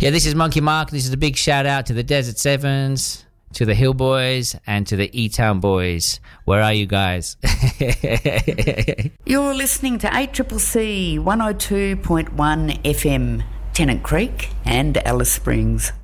Yeah, this is Monkey Mark. This is a big shout out to the Desert Sevens, to the Hill Boys, and to the E-Town Boys. Where are you guys? You're listening to ACCC 102.1 FM, Tennant Creek and Alice Springs.